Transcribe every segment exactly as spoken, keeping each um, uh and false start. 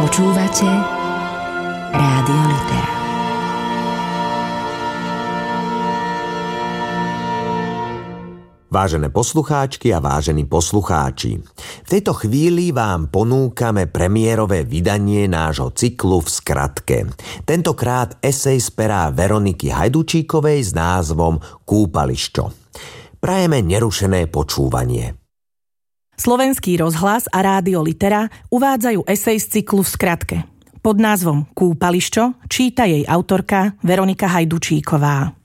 Počúvate Rádio Litera. Vážené poslucháčky a vážení poslucháči, v tejto chvíli vám ponúkame premiérové vydanie nášho cyklu v skratke. Tentokrát esej z pera Veroniky Hajdučíkovej s názvom Kúpališťo. Prajeme nerušené počúvanie. Slovenský rozhlas a Rádio Litera uvádzajú esej z cyklu v skratke. Pod názvom Kúpališťo číta jej autorka Veronika Hajdučíková.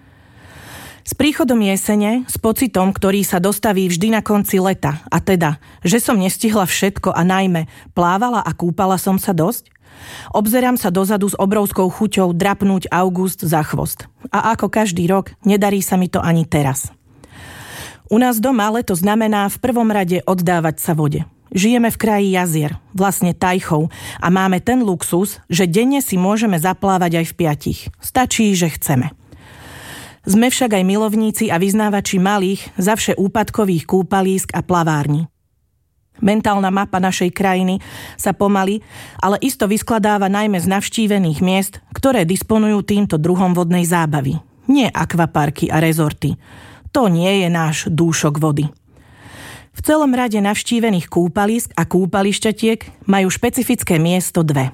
S príchodom jesene, s pocitom, ktorý sa dostaví vždy na konci leta, a teda, že som nestihla všetko a najmä plávala a kúpala som sa dosť, obzerám sa dozadu s obrovskou chuťou drapnúť august za chvost. A ako každý rok, nedarí sa mi to ani teraz. U nás doma leto znamená v prvom rade oddávať sa vode. Žijeme v kraji jazier, vlastne tajchov, a máme ten luxus, že denne si môžeme zaplávať aj v piatich. Stačí, že chceme. Sme však aj milovníci a vyznávači malých, zavše úpadkových kúpalísk a plavární. Mentálna mapa našej krajiny sa pomaly, ale isto vyskladáva najmä z navštívených miest, ktoré disponujú týmto druhom vodnej zábavy. Nie akvaparky a rezorty. To nie je náš dúšok vody. V celom rade navštívených kúpalisk a kúpališťatiek majú špecifické miesto dve.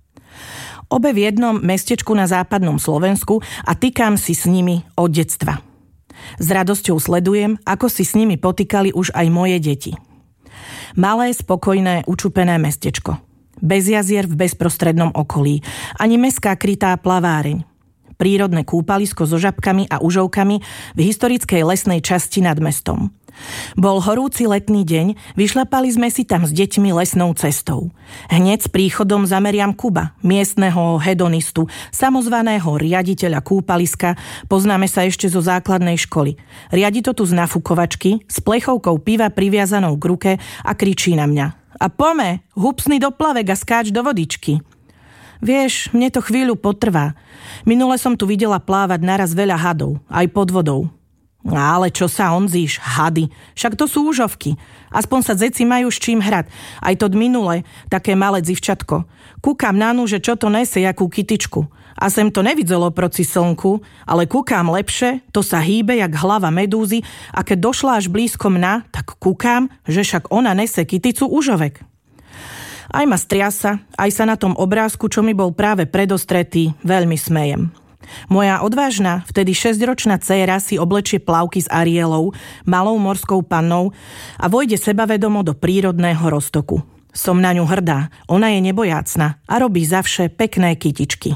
Obe v jednom mestečku na západnom Slovensku a tykám si s nimi od detstva. S radosťou sledujem, ako si s nimi potýkali už aj moje deti. Malé, spokojné, učupené mestečko. Bez jazier v bezprostrednom okolí. Ani mestská krytá plaváreň. Prírodné kúpalisko so žabkami a užovkami v historickej lesnej časti nad mestom. Bol horúci letný deň, vyšľapali sme si tam s deťmi lesnou cestou. Hneď s príchodom zameriam Kuba, miestneho hedonistu, samozvaného riaditeľa kúpaliska, poznáme sa ešte zo základnej školy. Riadi to tu z nafukovačky, s plechovkou piva priviazanou k ruke a kričí na mňa. A pome, hupsni do plavek a skáč do vodičky. Vieš, mne to chvíľu potrvá. Minule som tu videla plávať naraz veľa hadov, aj pod vodou. Ale čo sa onzíš, hady, však to sú úžovky. Aspoň sa deti majú s čím hrať. Aj to minule, také malé dzivčatko. Kúkam na nu, že čo to nese, jakú kytičku. A sem to nevidzelo proci slnku, ale kúkam lepšie, to sa hýbe jak hlava medúzy, a keď došla až blízko mna, tak kúkam, že však ona nese kyticu úžovek. Aj ma striasa, aj sa na tom obrázku, čo mi bol práve predostretý, veľmi smejem. Moja odvážna, vtedy šesťročná dcéra si oblečie plavky s Arielou, malou morskou pannou, a vojde sebavedomo do prírodného roztoku. Som na ňu hrdá, ona je nebojácna a robí zavše pekné kytičky.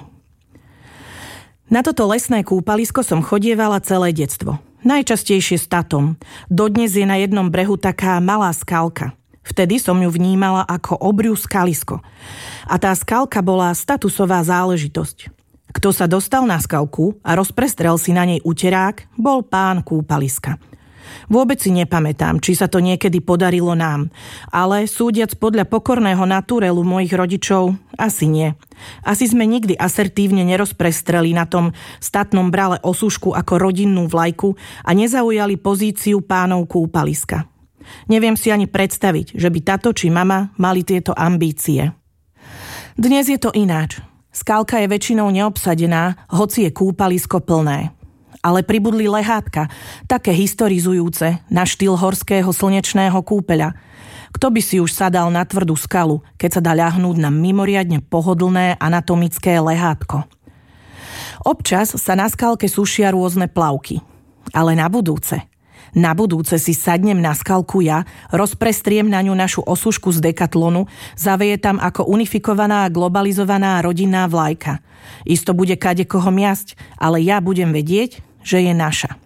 Na toto lesné kúpalisko som chodievala celé detstvo. Najčastejšie s tatom. Dodnes je na jednom brehu taká malá skalka. Vtedy som ju vnímala ako obriu skalisko. A tá skalka bola statusová záležitosť. Kto sa dostal na skalku a rozprestrel si na nej uterák, bol pán kúpaliska. Vôbec si nepamätám, či sa to niekedy podarilo nám, ale súdiac podľa pokorného naturelu mojich rodičov, asi nie. Asi sme nikdy asertívne nerozprestreli na tom statnom brale osúšku ako rodinnú vlajku a nezaujali pozíciu pánov kúpaliska. Neviem si ani predstaviť, že by tato či mama mali tieto ambície. Dnes je to ináč. Skalka je väčšinou neobsadená, hoci je kúpalisko plné. Ale pribudli lehátka, také historizujúce, na štýl horského slnečného kúpeľa. Kto by si už sadal na tvrdú skalu, keď sa dá ľahnúť na mimoriadne pohodlné anatomické lehátko. Občas sa na skalke sušia rôzne plavky. Ale na budúce... Na budúce si sadnem na skalku ja, rozprestriem na ňu našu osušku z Decathlonu, zaveje tam ako unifikovaná a globalizovaná rodinná vlajka. Isto bude kadekoho miasť, ale ja budem vedieť, že je naša.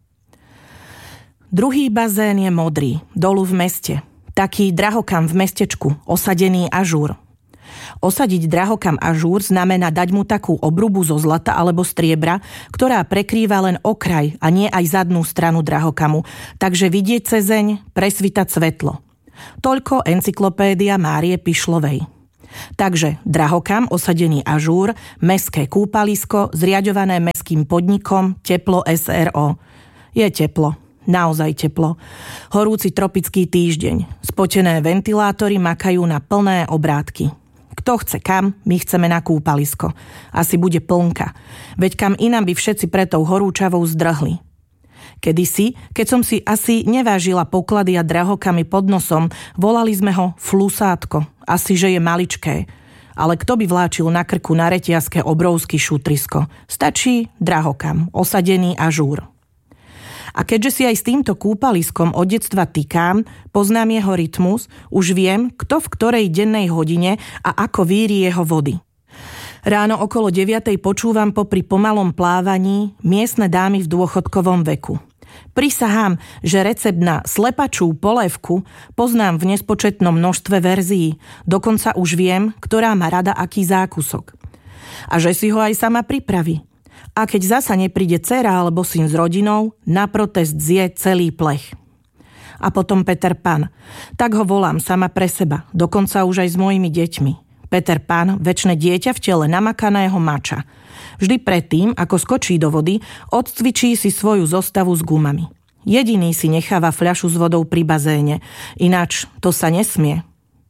Druhý bazén je modrý, dolu v meste. Taký drahokam v mestečku, osadený ažúr. Osadiť drahokam ažúr znamená dať mu takú obrubu zo zlata alebo striebra, ktorá prekrýva len okraj a nie aj zadnú stranu drahokamu, takže vidieť cezeň, presvitať svetlo. Toľko encyklopédia Márie Pišlovej. Takže drahokam, osadený ažúr, mestské kúpalisko, zriaďované mestským podnikom, teplo es er o. Je teplo. Naozaj teplo. Horúci tropický týždeň. Spotené ventilátory makajú na plné obrátky. Kto chce kam, my chceme na kúpalisko. Asi bude plnka. Veď kam inám by všetci pre tou horúčavou zdrhli. Kedysi, keď som si asi nevážila poklady a drahokamy pod nosom, volali sme ho flusátko. Asi, že je maličké. Ale kto by vláčil na krku na reťazke obrovský šutrisko? Stačí drahokam, osadený ažúr. A keďže si aj s týmto kúpaliskom od detstva tykám, poznám jeho rytmus, už viem, kto v ktorej dennej hodine a ako víri jeho vody. Ráno okolo deviatej počúvam popri pomalom plávaní miestne dámy v dôchodkovom veku. Prisahám, že recept na slepačú polévku poznám v nespočetnom množstve verzií, dokonca už viem, ktorá má rada aký zákusok. A že si ho aj sama pripraví. A keď zasa nepríde dcera alebo syn s rodinou, na protest zje celý plech. A potom Peter Pan. Tak ho volám sama pre seba, dokonca už aj s mojimi deťmi. Peter Pan, večné dieťa v tele namakaného mača. Vždy predtým, ako skočí do vody, odcvičí si svoju zostavu s gumami. Jediný si necháva fľašu s vodou pri bazéne, ináč to sa nesmie.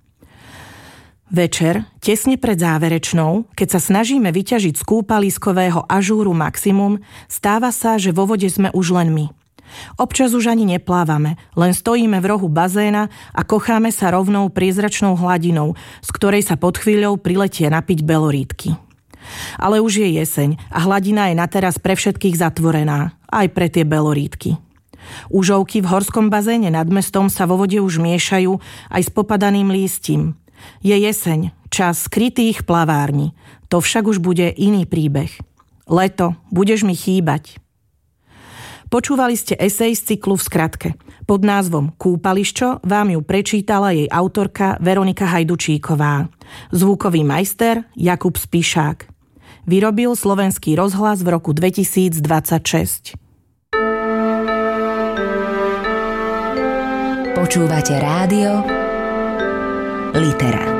Večer, tesne pred záverečnou, keď sa snažíme vyťažiť z kúpaliskového ažúru maximum, stáva sa, že vo vode sme už len my. Občas už ani neplávame, len stojíme v rohu bazéna a kocháme sa rovnou priezračnou hladinou, z ktorej sa pod chvíľou priletie napiť belorítky. Ale už je jeseň a hladina je na teraz pre všetkých zatvorená, aj pre tie belorítky. Užovky v horskom bazéne nad mestom sa vo vode už miešajú aj s popadaným lístím. Je jeseň, čas skrytých plavární. To však už bude iný príbeh. Leto, budeš mi chýbať. Počúvali ste esej z cyklu V skratke. Pod názvom Kúpališčo vám ju prečítala jej autorka Veronika Hajdučíková. Zvukový majster Jakub Spišák. Vyrobil Slovenský rozhlas v roku dvetisícdvadsaťšesť. Počúvate rádio Litera.